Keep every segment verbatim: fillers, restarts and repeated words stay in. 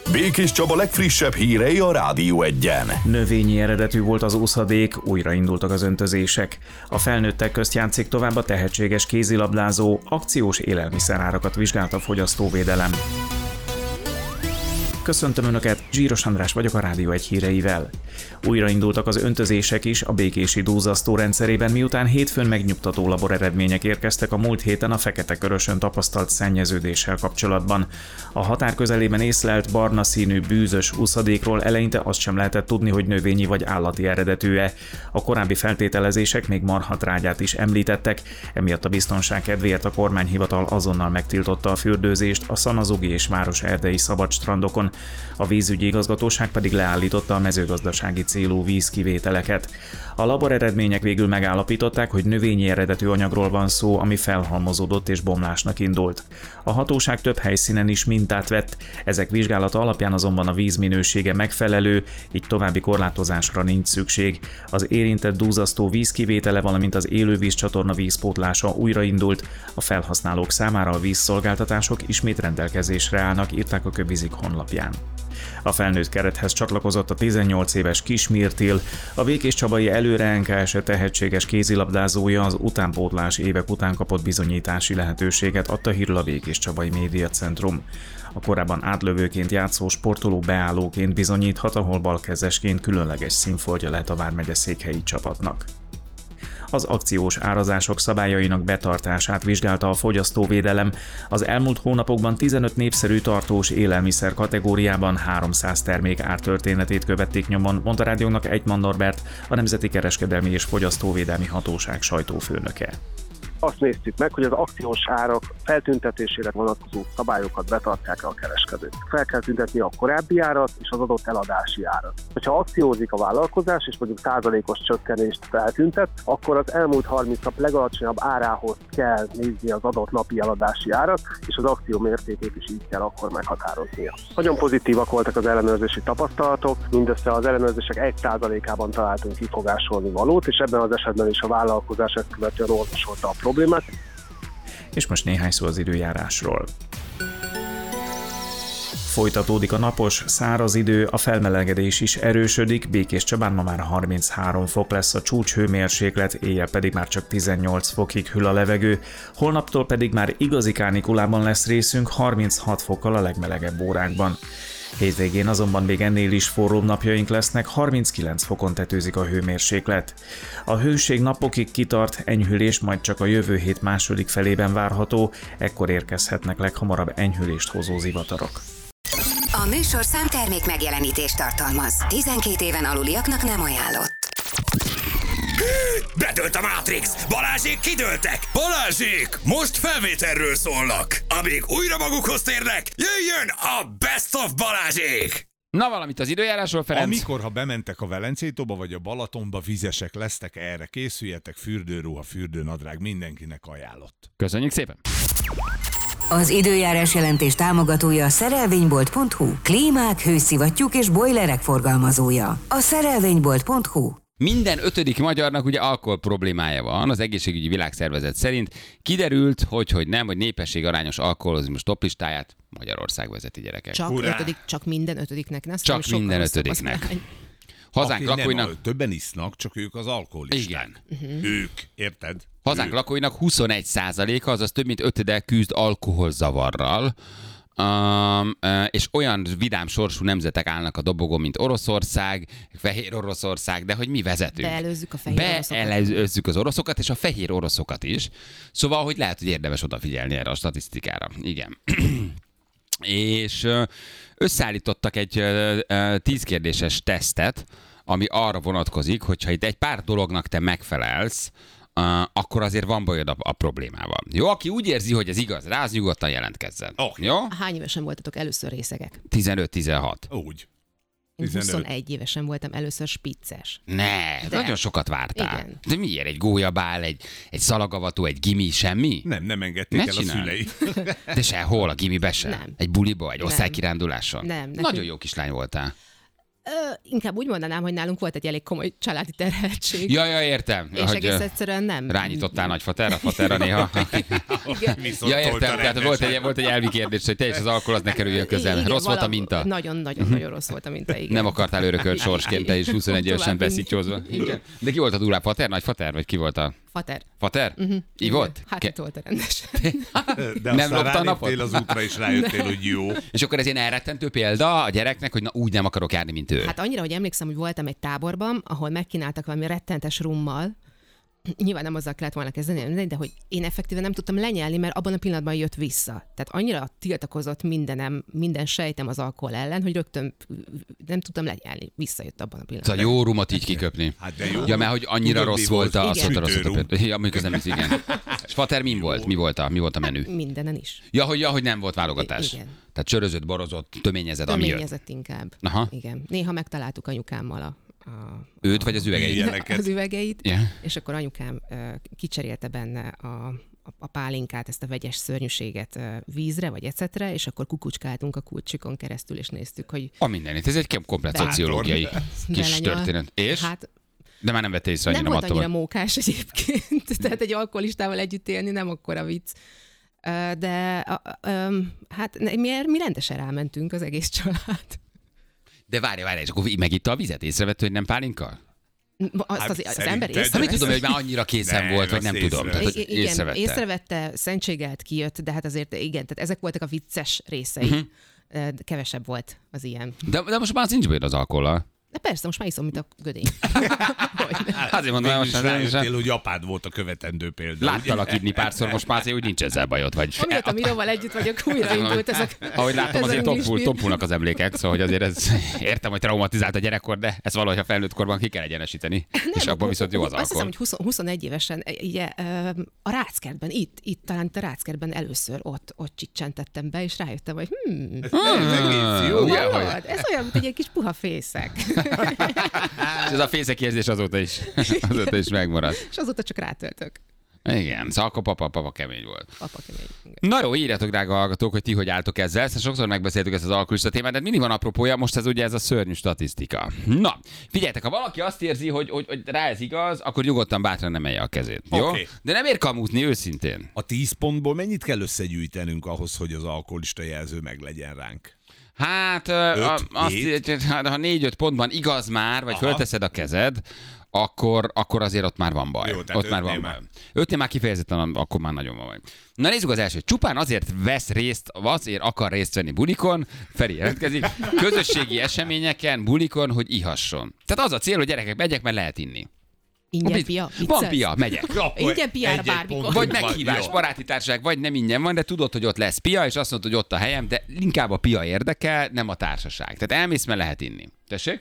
Békés Csaba legfrissebb hírei a Rádió Egyen. Növényi eredetű volt az úszadék, újraindultak az öntözések. A felnőttek közt játszik tovább a tehetséges kézilabdázó, akciós élelmiszerárakat vizsgált a fogyasztóvédelem. Köszöntöm Önöket, Zsíros András vagyok a Rádió Egy híreivel. Újraindultak az öntözések is a békési duzzasztó rendszerében, miután hétfőn megnyugtató laboreredmények érkeztek a múlt héten a Fekete-Körösön tapasztalt szennyeződéssel kapcsolatban. A határ közelében észlelt barna színű bűzös úszadékról eleinte azt sem lehetett tudni, hogy növényi vagy állati eredetű-e. A korábbi feltételezések még marhatrágyát is említettek, emiatt a biztonság kedvéért a kormányhivatal azonnal megtiltotta a fürdőzést a szanazugi és városerdei szabadstrandokon. A vízügyi igazgatóság pedig leállította a mezőgazdasági célú vízkivételeket. A laboreredmények végül megállapították, hogy növényi eredetű anyagról van szó, ami felhalmozódott és bomlásnak indult. A hatóság több helyszínen is mintát vett, ezek vizsgálata alapján azonban a víz minősége megfelelő, így további korlátozásra nincs szükség. Az érintett duzzasztó vízkivétele, valamint az élővízcsatorna vízpótlása újraindult, a felhasználók számára a vízszolgáltatások ismét rendelkezésre állnak, írták a Kövizik honlapján. A felnőtt kerethez csatlakozott a tizennyolc éves Kis Mirtil, a békéscsabai előre en ká es tehetséges kézilabdázója az utánpótlás évek után kapott bizonyítási lehetőséget, adta hírül a Békéscsabai Médiacentrum. A korábban átlövőként játszó sportoló beállóként bizonyíthat, ahol balkezesként különleges színfoltja lehet a vármegye székhelyi csapatnak. Az akciós árazások szabályainak betartását vizsgálta a fogyasztóvédelem. Az elmúlt hónapokban tizenöt népszerű tartós élelmiszer kategóriában háromszáz termék ártörténetét követték nyomon, mondta rádiónak Egyman Norbert, a Nemzeti Kereskedelmi és Fogyasztóvédelmi Hatóság sajtófőnöke. Azt néztük meg, hogy az akciós árak feltüntetésére vonatkozó szabályokat betartják a kereskedők. Fel kell tüntetni a korábbi árat és az adott eladási árat. Ha akciózik a vállalkozás és mondjuk százalékos csökkenést feltüntet, akkor az elmúlt harminc nap legalacsonyabb árához kell nézni az adott napi eladási árat, és az akció mértékét is így kell akkor meghatároznia. Nagyon pozitívak voltak az ellenőrzési tapasztalatok, mindössze az ellenőrzések egy százalékában találtunk kifogásolni valót, és ebben az esetben is a vállalkozás ezt követően orvosolta a problémát. És most néhány szó az időjárásról. Folytatódik a napos, száraz idő, a felmelegedés is erősödik, Békéscsabán ma már harminchárom fok lesz a csúcshőmérséklet, éjjel pedig már csak tizennyolc fokig hűl a levegő, holnaptól pedig már igazi kánikulában lesz részünk, harminchat fokkal a legmelegebb órákban. Hétvégén azonban még ennél is forróbb napjaink lesznek, harminckilenc fokon tetőzik a hőmérséklet. A hőség napokig kitart, enyhülés majd csak a jövő hét második felében várható, ekkor érkezhetnek leghamarabb enyhülést hozó zivatarok. A műsorszám termék megjelenítést tartalmaz. tizenkét éven aluliaknak nem ajánlott. Bedőlt a Matrix! Balázsék kidőltek! Balázsék! Most felvételről szólnak! Amíg újra magukhoz térnek, jöjjön a Best of Balázsék! Na valamit az időjárásról, Ferenc. Amikor, ha bementek a Velencei-tóba vagy a Balatonba, vizesek lesztek, erre készüljetek, fürdőruha, fürdőnadrág, mindenkinek ajánlott. Köszönjük szépen! Az időjárás jelentés támogatója a szerelvénybolt pont hu. Klímák, hőszivattyúk és bojlerek forgalmazója. A szerelvénybolt pont hu. Minden ötödik magyarnak ugye alkohol problémája van, az egészségügyi világszervezet szerint. Kiderült, hogy, hogy nem, hogy népességarányos alkoholizmus toplistáját Magyarország vezeti, gyerekek. Csak, ötödik, csak minden ötödiknek. Ne csak minden ötödiknek. Hazánk Aki lakóinak... nem, többen isznak, csak ők az alkoholisták. Igen. Uh-huh. Ők, érted? Hazánk ők. lakóinak huszonegy százaléka, azaz több mint ötöde küzd alkoholzavarral. Um, és olyan vidám sorsú nemzetek állnak a dobogon, mint Oroszország, Fehér Oroszország, de hogy mi vezetünk. Beelőzzük a fehér oroszokat. Beelőzzük az oroszokat, és a fehér oroszokat is. Szóval, hogy lehet, hogy érdemes odafigyelni erre a statisztikára. Igen. És összeállítottak egy tíz kérdéses tesztet, ami arra vonatkozik, hogyha itt egy pár dolognak te megfelelsz, Uh, akkor azért van bajod a, a problémával. Jó, aki úgy érzi, hogy ez igaz rá, az nyugodtan jelentkezzen. Okay. Jó? Hány évesen voltatok először részegek? tizenöt-tizenhat. Úgy. huszonegy évesen voltam először spicces. Ne, de nagyon sokat vártál. Igen. De miért? Egy gólyabál, egy, egy szalagavató, egy gimi, semmi? Nem, nem engedték ne el csinál. a szülei. De sehol, a gimibe sem? Nem. Egy buliba, egy Nem. osztálykiránduláson? Nem. Nagyon jó kislány voltál. Ö, inkább úgy mondanám, hogy nálunk volt egy elég komoly családi terheltség. Ja, ja, értem. És egész egyszerűen nem. Rányítottál nagyfater, a faterra néha. Ja, értem, tehát volt egy, volt egy elvi kérdés, hogy te és az alkohol az ne kerüljön közel. Igen, Rossz volt a minta? Nagyon-nagyon-nagyon rossz volt a minta, igen. Nem akartál örökölt sorsként, te is huszonegy évesen beszítsózva. De ki volt a durább, fater, nagyfater, vagy ki volt a... Fater. Fater? Uh-huh. Ivott? Hát itt volt a rendesen. De Nem aztán lopta a napot? ráléptél az útra, és rájöttél, hogy jó. És akkor ez ilyen elrettentő példa a gyereknek, hogy na úgy nem akarok járni, mint ő. Hát annyira, hogy emlékszem, hogy voltam egy táborban, ahol megkínáltak valami rettentes rummal. Nyilván nem azzal kellett volna kezdeni, de hogy én effektíven nem tudtam lenyelni, mert abban a pillanatban jött vissza. Tehát annyira tiltakozott mindenem, minden sejtem az alkohol ellen, hogy rögtön nem tudtam lenyelni. Visszajött abban a pillanatban. Szóval jó rumot így kiköpni. Hát de jó. Ja, mert hogy annyira Tudod, rossz mi volt a volt? szóta rossz Sütőrum. volt a Ja, amikor nem is, igen. És fater min volt? Mi volt a, mi volt a menü? Mindenen is. Ja, hogy, ja, hogy nem volt válogatás. Igen. Tehát csörözött, borozott, töményezett, ami jött. Töményezett inkább. Aha. Igen. Néha megtaláltuk anyukámmal a, a Őt vagy az üvegeit? Ilyeneket. az üvegeit, Yeah. és akkor anyukám uh, kicserélte benne a, a, a pálinkát, ezt a vegyes szörnyűséget uh, vízre vagy ecetre, és akkor kukucskáltunk a kulcsikon keresztül, és néztük, hogy A mindenit. Ez egy komplet Bátor. szociológiai kis belenyal. történet. És? Hát De már nem vette észre nem annyira volt annyira mattomat. mókás egyébként, tehát egy alkoholistával együtt élni nem akkora vicc. Uh, de uh, um, hát ne- mi, mi rendesen rámentünk az egész család. De várj, várj, és akkor megitta a vizet, észrevette, hogy nem pálinka? Azt Hát az, az szerinted- ember Hát Nem észrevette. tudom, hogy már annyira készen Nem, volt, vagy azt nem tudom. Tehát, hogy I- igen, észrevette. észrevette, szentségelt kijött, de hát azért igen, tehát ezek voltak a vicces részei. Mhm. Uh-huh. Kevesebb volt az ilyen. De, de most már az nincs bajod az alkohollal. De persze, most már iszom, mint a gödény. Hogy? Azért mondom, hogy Mégis most már rájöttél, hogy apád volt a követendő példa. láttalak inni párszor, most már azért úgy nincs ezzel bajod. Vagy... Amióta Miróval együtt vagyok, újra indult ez a Ahogy láttam, ez a azért English tompul, film. tompulnak az emlékek, szóval hogy azért ez, értem, hogy traumatizált a gyerekkor, de ez valahogy a felnőtt korban ki kell egyenesíteni. És abban viszont jó az Azt hiszem, alkohol. hogy húsz, huszonegy évesen, ugye, ö, a Ráckertben, itt, itt talán itt a Ráckertben először ott, ott csicsentettem be, és rájöttem, hogy hm, Ah, ugye, hogy- hallod? Ez olyan, mint egy ilyen kis puha fészek. És ez a fészek érzés azóta is, azóta is megmaradt. És azóta csak rátöltök. Igen, szóval akkor papa, papa kemény volt. Papa kemény. Na jó, írjatok, drága hallgatók, hogy ti hogy álltok ezzel. Ezt sokszor megbeszéltük ezt az alkoholista témát, de mindig van apropója, most ez ugye ez a szörnyű statisztika. Na, figyeljetek, ha valaki azt érzi, hogy, hogy, hogy rá ez igaz, akkor nyugodtan bátran emelje a kezét. Jó? Oké. De nem ér kamúzni őszintén. A tíz pontból mennyit kell összegyűjtenünk ahhoz, hogy az alkoholista jelző meglegyen ránk? Hát, ö, a, azt, hét? hát, ha négy-öt pontban igaz már, vagy Aha. fölteszed a kezed, akkor, akkor azért ott már van baj. Jó, tehát ott már van ötnél baj. már. Ötnél már kifejezetten, akkor már nagyon van baj. Na nézzük az elsőt. Csupán azért vesz részt, azért akar részt venni bulikon, Feri jelentkezik, közösségi eseményeken, bulikon, hogy ihasson. Tehát az a cél, hogy gyerekek, megyek, mert lehet inni. Ingyen pia? Van Vicces? pia, megyek. Ingyen piára Egy-egy bármikor. pont. Vagy Van, meghívás, jó. baráti társaság, vagy nem ingyen van, de tudod, hogy ott lesz pia, és azt mondod, hogy ott a helyem, de inkább a pia érdekel, nem a társaság. Tehát elmész, mert lehet inni. Tessék?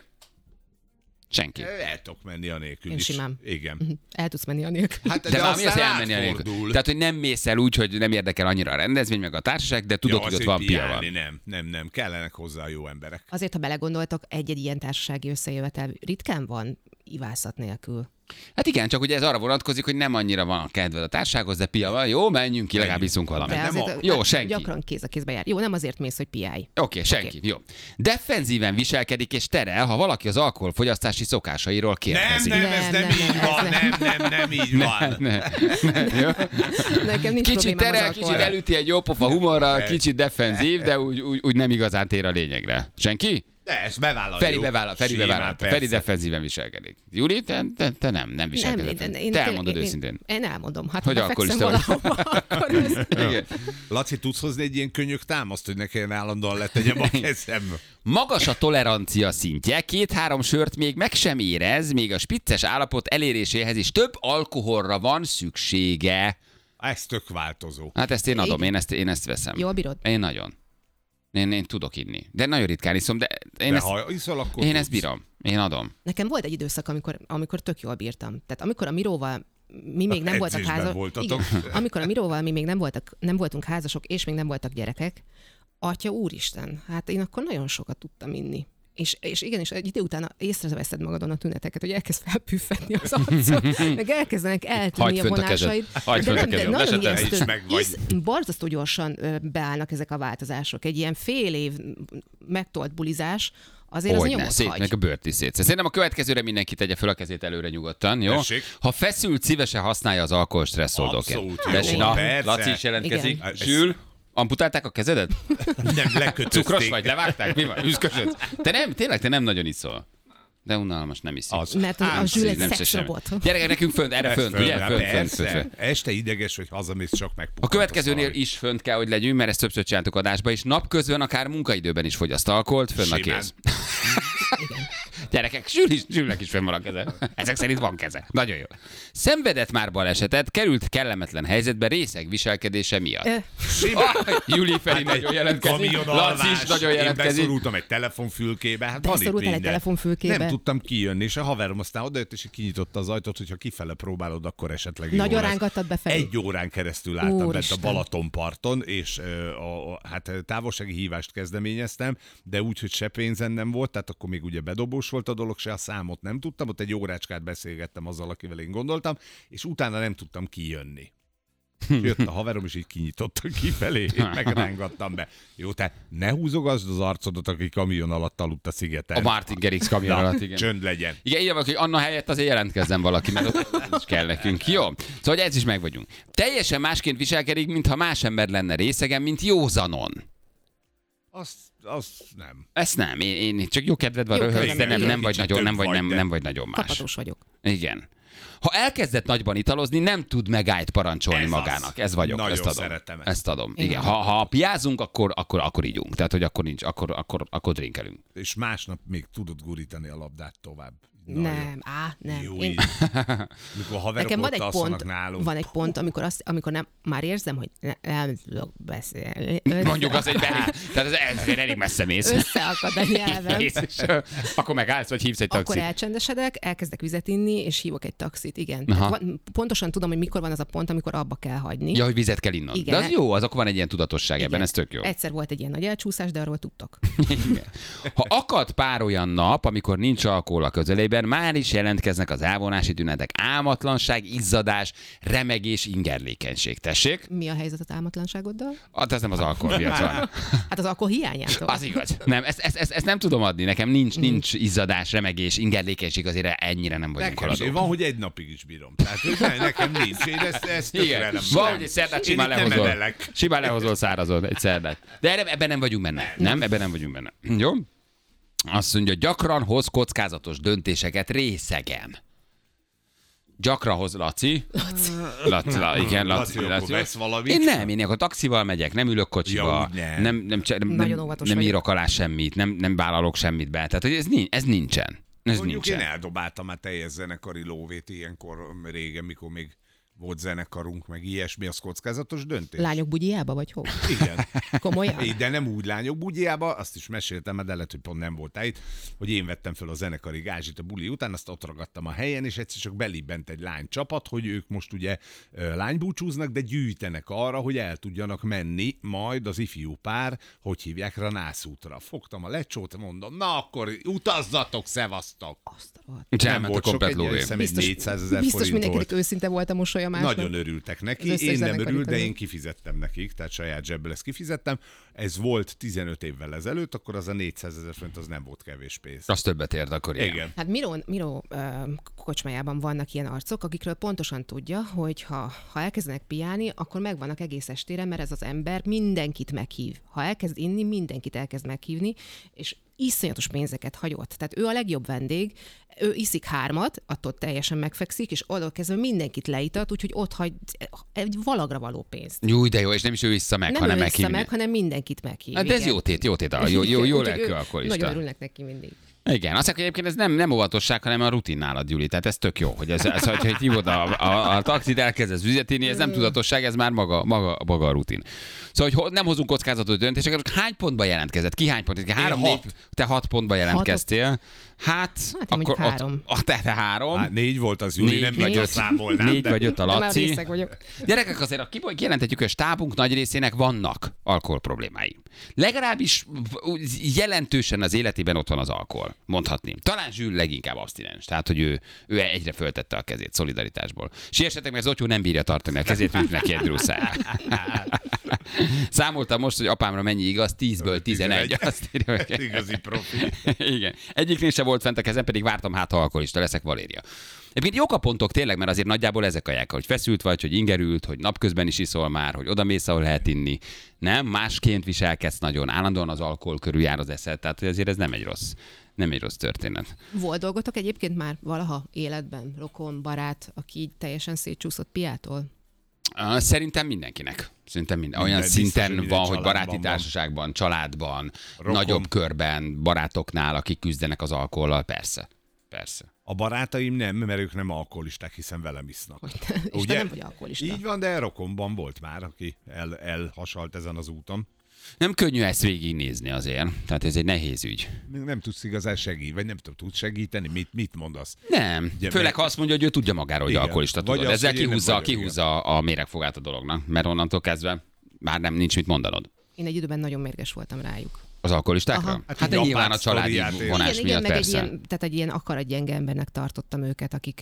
Senki. El tudok menni anélkül Én is. simán. Igen. El tudsz menni anélkül. Hát, De, de már mi az aztán elmenni a nélkül? átfordul. Tehát, hogy nem mész el úgy, hogy nem érdekel annyira a rendezvény, meg a társaság, de tudod, Ja, hogy az, ott van pia piálni, van. Nem, nem, nem. Kellenek hozzá jó emberek. Azért, ha belegondoltok, egy-egy ilyen társasági összejövetel ritkán van ivászat nélkül. Hát igen, csak ugye ez arra vonatkozik, hogy nem annyira van a kedved a társasághoz, de pia van, jó, menjünk ki, legalább iszunk valamit. De nem azért a- Jó, hát senki. gyakran kéz a kézbe jár. Jó, nem azért mész, hogy piálj. Oké, okay, senki, okay. Jó. Defenzíven viselkedik és terel, ha valaki az alkoholfogyasztási szokásairól Nem, kérdezik. nem, ez Nem, nem, nem, így nem, van, ez nem, nem, nem így van. Ne, ne, jó? Nekem nincs Kicsit problémám az terel, kicsit alkohollal. elüti egy jópofa humorral, kicsit defenzív, de úgy, úgy, úgy nem igazán tér a lényegre. Senki? De ezt bevállaljuk. Feri bevállal, Feri Simán, bevállal. persze. Feri defenzíven viselkedik. Júli, te, te, te nem, nem viselkedett. én- én- Te én- elmondod én- őszintén. Én elmondom. Hát, Hogy ha befekszem alkoholista vagy. valahova, akkor ez... Igen. Laci, tudsz hozni egy ilyen könyök támaszt, hogy ne kelljen állandóan letegyem a kezem? Magas a tolerancia szintje, két-három sört még meg sem érez, még a spicces állapot eléréséhez is több alkoholra van szüksége. Ez tök változó. Hát ezt én adom, Igen. én ezt, én ezt veszem. Jól bírod? Én nagyon. Én, én tudok inni. De nagyon ritkán iszom, de én, De ezt, ha iszol, akkor én tudsz. ezt bírom. Én adom. Nekem volt egy időszak, amikor, amikor tök jól bírtam. Tehát amikor a Miróval mi még nem voltak Edzésben házasok. voltatok. Amikor a Miróval mi még nem, voltak, nem voltunk házasok, és még nem voltak gyerekek, atya úristen, hát én akkor nagyon sokat tudtam inni. És, és igen, és egy idő után észreveszed magadon a tüneteket, hogy elkezd felpüffedni az arcod, meg elkezdenek eltűnni a vonásaid. Hagyd fönt a kezed. Nagyon is meg vagy. Borzasztó gyorsan ö, beállnak ezek a változások. Egy ilyen fél év megtolt bulizás, azért Hogyne, az nyomot szétnek hagy. a bőrt is szétsz. Szerintem a következőre mindenki tegye föl a kezét előre nyugodtan, jó? Tessék. Ha feszült, szívesen használja az alkohol stresszoldóként. Abszolút jó, Tessék, na, persze. Laci is jelentkezik. Igen. Zsül, amputálták a kezedet? Nem, lekötözték. Cukros vagy, levágták? Mi van? Üszkösödsz? Te nem, tényleg, te nem nagyon iszol. De unalmas, nem iszik. Az. Mert a, a Ám, Zsül egy nem se szexrobot. Gyere, nekünk fönt, erre fönt, Föl, ugye? hát Fönt, fönt, persze. fönt, fönt. Este ideges, hogy hazamész, csak meg. A következőnél is fönt kell, hogy legyünk, mert ezt többször csináltuk adásba, és napközben, akár munkaidőben is fogyaszt alkoholt, fönn a Simán. kéz. Gyerekek, Zsül is, Zsülnek is fönn van a keze. Ezek szerint van keze. Nagyon jó. Szenvedett már balesetet, került kellemetlen helyzetbe részeg viselkedése miatt. Ö, Ah, Júli Feri nagyon jelentkezik, Laci is nagyon Én jelentkezik. beszorultam egy telefonfülkébe. Hát van itt Beszorultál egy minden. telefonfülkébe? Nem tudtam kijönni, és a haverom aztán odajött, és kinyitotta az ajtót, hogyha kifele próbálod, akkor esetleg jó Nagyon lesz. rángattad befelé? Egy órán keresztül álltam bent a Úristen. Balatonparton, és ö, a, a, hát távolsági hívást kezdeményeztem, de úgy, hogy se pénzen nem volt, tehát akkor még ugye bedobós volt a dolog, se a számot nem tudtam, ott egy órácskát beszélgettem azzal, akivel én gondoltam, és utána nem tudtam kijönni. És jött a haverom, és így kinyitotta kifelé, én megrángattam be. Jó, te ne húzogasd az arcodat, aki kamion alatt aludt a szigeten. A Martin Gerix kamion alatt, igen. Csönd legyen. Igen, így van, hogy Anna helyett azért jelentkezzen valaki, mert ott is kell nekünk. Jó, szóval ez is meg vagyunk. Teljesen másként viselkedik, mintha más ember lenne részegen, mint józanon. Azt, azt nem. Ezt nem, én, én csak jó kedved van, Jó röhögsz, de kedved, nem, igen. nem vagy Kicsit nagyon, nem több vagy, nem, vagy, de- nem vagy nagyon más. Kapatos vagyok. Igen. Ha elkezdett nagyban italozni, nem tud megállt parancsolni Ez magának. az. Ez vagyok, Nagyon ezt adom. szeretem ezt. Ezt adom. Igen. Igen. Ha, ha piázunk, akkor, akkor, akkor ígyunk. Tehát, hogy akkor nincs, akkor, akkor, akkor drinkelünk. És másnap még tudod gurítani a labdát tovább. Na, Nem, á, nem. Jó, Én, így. Mikor haverok nekem van ott egy alszanak pont, nálunk. van egy pont, amikor, azt, amikor nem, már érzem, hogy ne, nem tudok beszélni. Mondjuk az egy elég, tehát ez ezért elég messze mész. Összeakad a nyelvem. Mész, és, ö, akkor megállsz, vagy hívsz egy Akkor taxit. elcsendesedek, elkezdek vizet inni, és hívok egy taxit, igen. Aha. Tehát van, pontosan tudom, hogy mikor van az a pont, amikor abba kell hagyni. Ja, hogy vizet kell innom. Igen. De az jó, az akkor van egy ilyen tudatosság ebben, Igen. ez tök jó. Egyszer volt egy ilyen nagy elcsúszás, de arról tudtok. Igen. Ha akad pár olyan nap, amikor nincs alkohol a közelében, már is jelentkeznek az elvonási tünetek. Álmatlanság, izzadás, remegés, ingerlékenység. Tessék? Mi a helyzet a álmatlanságoddal? Hát ez nem az alkohol miatt van. Hát az alkohol hiányától. Az igaz. Nem, ezt, ezt, ezt, ezt nem tudom adni. Nekem nincs, nincs izzadás, remegés, ingerlékenység, azért ennyire nem vagyunk Nekem sem. haladók. Van, hogy egy napig is bírom. Tehát hogy ne, nekem nincs. Én ezt, ezt tökre Igen, nem van, nem. hogy egy szerdát Én simán itt nem lehozol. emelek. Simán lehozol szárazon egy szerdát. De erre, ebben nem vagyunk benne. Nem, ebben nem vagyunk benne. Jó? Azt mondja, gyakran hoz kockázatos döntéseket részegen. Gyakran hoz, Laci. Laci. Laci, la, igen, Laci. Laci, akkor vesz valamit? Én nem, én akkor taxival megyek, nem ülök kocsiba, Ja, úgy nem. nem, nem, nem, Nagyon nem, óvatos nem vagyok. írok alá semmit, nem, nem vállalok semmit be. Tehát hogy ez, nincs, ez nincsen. Ez Mondjuk nincsen. én eldobáltam már teljes zenekari lóvét ilyenkor régen, mikor még volt zenekarunk, meg ilyesmi, az kockázatos döntés. Lányok bugyjába, vagy hol? Igen. Komolyan? É, de nem úgy lányok bugyjába, azt is meséltem, de lehet, hogy pont nem voltál itt, hogy én vettem fel a zenekari gázsit a buli után, azt ott ragadtam a helyen, és egyszer csak belibbent egy lánycsapat, hogy ők most ugye ö, lánybúcsúznak, de gyűjtenek arra, hogy el tudjanak menni majd az ifjú pár, hogy hívják rá nászútra. Fogtam a lecsót, mondom, na akkor utazzatok, szevasztok! Azt a rohadt. És elment a komplet egy, lóvé. hiszem, egy négyszázezer biztos forint mindenkinek volt. őszinte volt a mosolya másnak. Nagyon örültek neki, Az összes én nem zenekari örült, de tagja. én kifizettem nekik, tehát saját zsebből ezt kifizettem. Ez volt tizenöt évvel ezelőtt, akkor az a négyszázezer forint az nem volt kevés pénz. Az többet ért akkor. Igen. Igen. Hát Miró, Miró ö, kocsmájában vannak ilyen arcok, akikről pontosan tudja, hogy ha, ha elkezdenek piálni, akkor megvannak egész estére, mert ez az ember mindenkit meghív. Ha elkezd inni, mindenkit elkezd meghívni, és iszonyatos pénzeket hagyott. Tehát ő a legjobb vendég, ő iszik hármat, attól teljesen megfekszik, és oda kezdve mindenkit leítat, úgyhogy ott hagy egy valagra való pénzt. Nyúj, de jó, és nem is ő vissza meg, Nem hanem ő vissza meghívni. meg, hanem mindenkit meghív. Hát de ez igen. jó tét, jó tét, jó, jó, jó Úgyhogy lelkű ő- alkoholista. Nagyon örülnek neki mindig. Igen, azt egyébként ez nem, nem óvatosság, hanem a rutin nálad, Gyuri. Tehát ez tök jó, hogy ez, ez hogy, hogy hívod a, a, a taxit, elkezdesz üzetni, ez nem tudatosság, ez már maga, maga, maga a rutin. Szóval, hogy nem hozunk kockázatos döntéseket, hány pontban jelentkezett? Ki hány pont? Három, négy, te hat pontban jelentkeztél. Hát, hát akkor három. Ott, te, te három. Hát négy volt az Júli, nem nagyon számolnám. Négy vagy öt a Laci. vagyok. Gyerekek, azért kijelenthetjük, hogy a stábunk nagy részének vannak alkohol problémái. Legalábbis jelentősen az életében ott van az alkohol, mondhatni. Talán Zsül leginkább abstinens, tehát hogy ő, ő egyre föltette a kezét szolidaritásból. Siessetek, mert Zotyó nem bírja tartani a kezét, mint neki egy drúszáját. Számoltam most, hogy apámra mennyi igaz, tízből tizenegy. Azt írja, hogy... Igazi profi. Igen. Egyiknél sem volt fent a kezem, pedig vártam, hát ha alkoholista leszek, Valéria. Egyébként jók a pontok tényleg, mert azért nagyjából ezek a hogy feszült vagy, hogy ingerült, hogy napközben is iszol már, hogy oda mész, ahol lehet inni. Nem, másként viselkedsz nagyon, állandóan az alkohol körül jár az eszed, tehát azért ez nem egy rossz, nem egy rossz történet. Volt dolgotok egyébként már valaha életben, rokon, barát, aki így teljesen szétcsúszott piától? Szerintem mindenkinek. Szerintem minden. Olyan Minden, szinten biztos, van, hogy hogy baráti van. társaságban, családban, Rokon. nagyobb körben, barátoknál, akik küzdenek az alkohollal, persze. Persze. A barátaim nem, mert ők nem alkoholisták, hiszen velem isznak. És te nem vagy alkoholista. Így van, de rokonban volt már, aki el, elhasalt ezen az úton. Nem könnyű ezt végignézni azért. Tehát ez egy nehéz ügy. Nem tudsz igazán segíteni, vagy nem tudsz segíteni, mit, mit mondasz? Nem. Ugye, Főleg mert- ha azt mondja, hogy ő tudja magáról, hogy Igen. alkoholista, Vagy tudod. az, Ezzel hogy én nem kihúzza, vagyok, kihúzza a méregfogát a dolognak, mert onnantól kezdve már nem nincs mit mondanod. Én egy időben nagyon mérges voltam rájuk. Az alkoholistákra? Aha. Hát, Hát de egy nyilván a apát családi sztoriát él. vonás igen, miatt igen, meg egy persze. ilyen, tehát egy ilyen akaratgyenge embernek tartottam őket, akik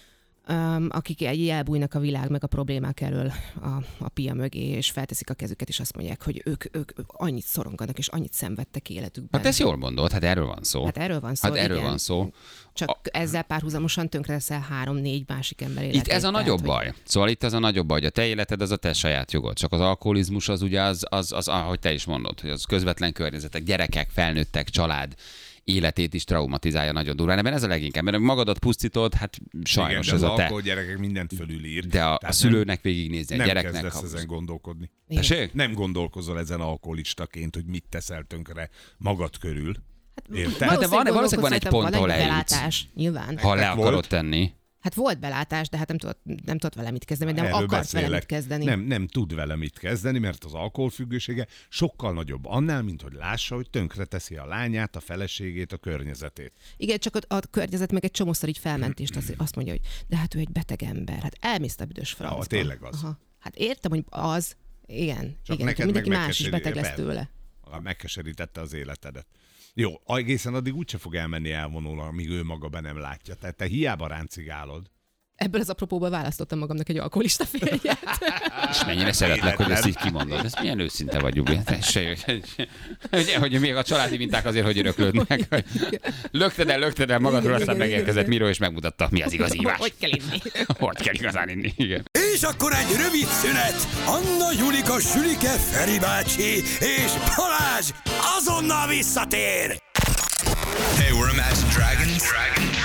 Um, akik egy elbújnak a világ meg a problémák elől a, a pia mögé, és felteszik a kezüket, és azt mondják, hogy ők, ők, ők annyit szoronganak, és annyit szenvedtek életükben. Hát ezt jól mondod, hát erről van szó. Hát erről van szó, Hát erről igen. van szó. Csak a... ezzel párhuzamosan tönkre leszel három-négy másik ember életét. Itt ez a tehát, nagyobb hogy- baj. Szóval itt ez a nagyobb baj, hogy a te életed az a te saját jogod. Csak az alkoholizmus az ugye az, az, az, ahogy te is mondod, hogy az közvetlen környezetek, gyerekek, felnőttek, család életét is traumatizálja nagyon durván. Ebben ez a leginkább, mert magadat pusztítod, hát sajnos Igen, ez de az a te. alkohol gyerekek mindent fölülír. De a, a Tehát szülőnek végignézni, a nem, gyereknek. nem kezdesz ha- ezen gondolkodni. Igen. Tessék? Nem gondolkozol ezen alkoholistaként, hogy mit teszel tönkre magad körül. Érted? Hát de van- valószínűleg van egy pont, van ahol egy eljutsz. belátás, nyilván. Ha le Nektek akarod volt? tenni. Hát volt belátás, de hát nem tudott, nem tudott vele mit kezdeni, vagy nem Erről akart vele beszélek. mit kezdeni. Nem, nem tud vele mit kezdeni, mert az alkoholfüggősége sokkal nagyobb annál, mint hogy lássa, hogy tönkre teszi a lányát, a feleségét, a környezetét. Igen, csak a, a környezet meg egy csomószor így felmentést azt, azt mondja, hogy de hát ő egy beteg ember, hát elmész a büdös francba. Ja, tényleg az. Aha. Hát értem, hogy az, igen, Csak igen, neked mindenki meg más is megkeserít- beteg lesz be- tőle. Megkeserítette az életedet. Jó, egészen addig úgyse fog elmenni elvonulva, amíg ő maga be nem látja. Tehát te hiába ráncigálod. Ebből az apropóból választottam magamnak egy alkoholista férjet. És mennyire szeretlek, hogy ezt így kimondod. Ez milyen őszinte vagy, Jubi. Tessék, hogy, hogy, hogy még a családi minták azért, hogy öröklődnek. Hogy lökted el, lökted el magadról, aztán megérkezett Miró, és megmutatta, mi az igazi ívás. Hogy kell inni? Hogy kell igazán inni, igen. És akkor egy rövid szünet. Anna, Julika, Sülike, Feri bácsi és Balázs azonnal visszatér. Hey, we're Imagine Dragons.